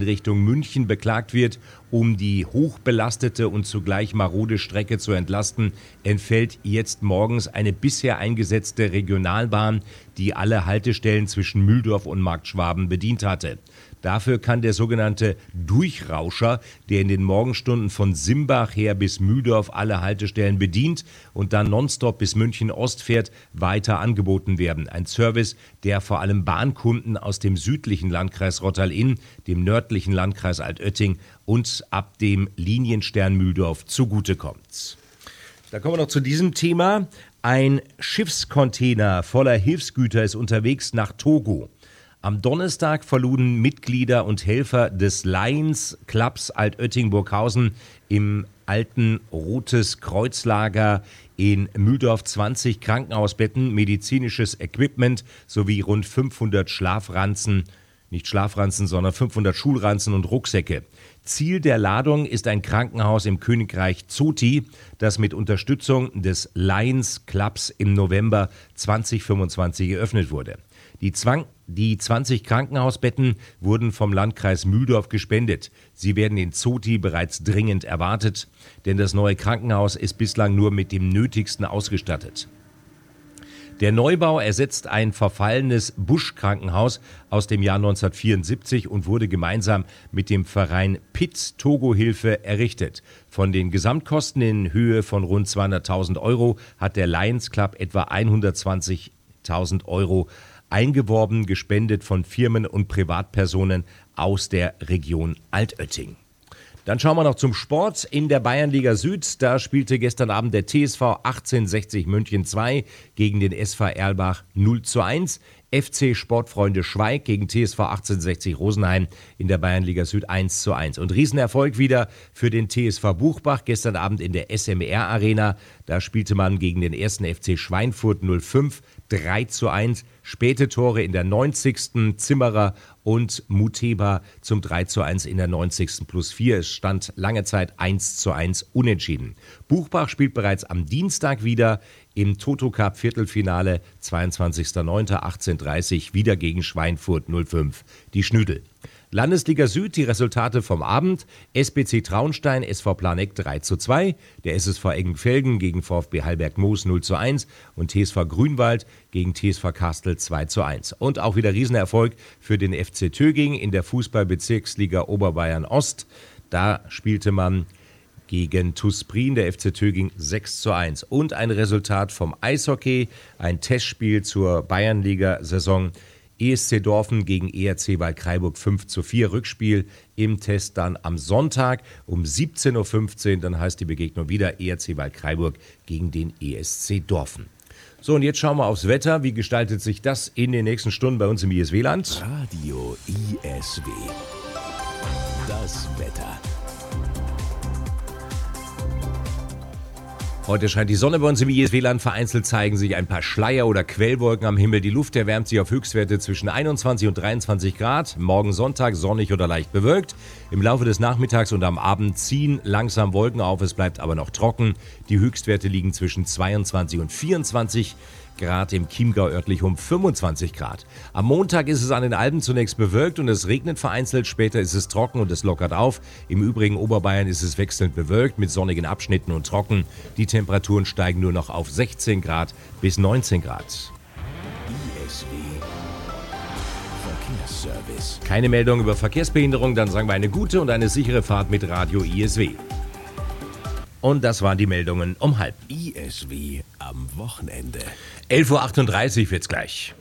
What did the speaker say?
Richtung München beklagt wird. Um die hochbelastete und zugleich marode Strecke zu entlasten, entfällt jetzt morgens eine bisher eingesetzte Regionalbahn, die alle Haltestellen zwischen Mühldorf und Marktschwaben bedient hatte. Dafür kann der sogenannte Durchrauscher, der in den Morgenstunden von Simbach her bis Mühldorf alle Haltestellen bedient und dann nonstop bis München Ost fährt, weiter angeboten werden. Ein Service, der vor allem Bahnkunden aus dem südlichen Landkreis Rottal-Inn, dem nördlichen Landkreis Altötting und ab dem Linienstern Mühldorf zugutekommt. Da kommen wir noch zu diesem Thema. Ein Schiffscontainer voller Hilfsgüter ist unterwegs nach Togo. Am Donnerstag verluden Mitglieder und Helfer des Lions Clubs Altötting-Burghausen im alten Rotes Kreuzlager in Mühldorf 20 Krankenhausbetten, medizinisches Equipment sowie rund 500 nicht Schlafranzen, sondern 500 Schulranzen und Rucksäcke. Ziel der Ladung ist ein Krankenhaus im Königreich Zoti, das mit Unterstützung des Lions Clubs im November 2025 eröffnet wurde. Die 20 Krankenhausbetten wurden vom Landkreis Mühldorf gespendet. Sie werden in Zoti bereits dringend erwartet, denn das neue Krankenhaus ist bislang nur mit dem Nötigsten ausgestattet. Der Neubau ersetzt ein verfallenes Busch-Krankenhaus aus dem Jahr 1974 und wurde gemeinsam mit dem Verein Pitt Togo Hilfe errichtet. Von den Gesamtkosten in Höhe von rund 200.000 Euro hat der Lions Club etwa 120.000 Euro eingeworben, gespendet von Firmen und Privatpersonen aus der Region Altötting. Dann schauen wir noch zum Sport in der Bayernliga Süd. Da spielte gestern Abend der TSV 1860 München 2 gegen den SV Erlbach 0:1. FC Sportfreunde Schweig gegen TSV 1860 Rosenheim in der Bayernliga Süd 1:1. Und Riesenerfolg wieder für den TSV Buchbach gestern Abend in der SMR Arena. Da spielte man gegen den 1. FC Schweinfurt 05 3:1. Späte Tore in der 90. Zimmerer und Muteba zum 3:1 in der 90. +4. Es stand lange Zeit 1:1 unentschieden. Buchbach spielt bereits am Dienstag wieder im Toto Cup Viertelfinale 22.09.18:30 wieder gegen Schweinfurt 05, die Schnüdel. Landesliga Süd, die Resultate vom Abend. SBC Traunstein, SV Planegg 3:2. Der SSV Eggenfelgen gegen VfB Hallberg-Moos 0:1. Und TSV Grünwald gegen TSV Kastel 2:1. Und auch wieder Riesenerfolg für den FC Töging in der Fußball-Bezirksliga Oberbayern Ost. Da spielte man gegen TuS Prien, der FC Töging 6:1. Und ein Resultat vom Eishockey, ein Testspiel zur Bayernliga-Saison. ESC Dorfen gegen ERC Waldkraiburg 5:4. Rückspiel im Test dann am Sonntag um 17:15 Uhr. Dann heißt die Begegnung wieder ERC Waldkraiburg gegen den ESC Dorfen. So, und jetzt schauen wir aufs Wetter. Wie gestaltet sich das in den nächsten Stunden bei uns im ISW-Land? Radio ISW. Das Wetter. Heute scheint die Sonne bei uns im ISW-Land. Vereinzelt zeigen sich ein paar Schleier oder Quellwolken am Himmel. Die Luft erwärmt sich auf Höchstwerte zwischen 21 und 23 Grad. Morgen Sonntag sonnig oder leicht bewölkt. Im Laufe des Nachmittags und am Abend ziehen langsam Wolken auf. Es bleibt aber noch trocken. Die Höchstwerte liegen zwischen 22 und 24 Grad, im Chiemgau örtlich um 25 Grad. Am Montag ist es an den Alpen zunächst bewölkt und es regnet vereinzelt. Später ist es trocken und es lockert auf. Im übrigen Oberbayern ist es wechselnd bewölkt mit sonnigen Abschnitten und trocken. Die Temperaturen steigen nur noch auf 16 Grad bis 19 Grad. ISW Verkehrsservice. Keine Meldung über Verkehrsbehinderung, dann sagen wir eine gute und eine sichere Fahrt mit Radio ISW. Und das waren die Meldungen um halb. ISW am Wochenende. 11:38 Uhr wird's gleich.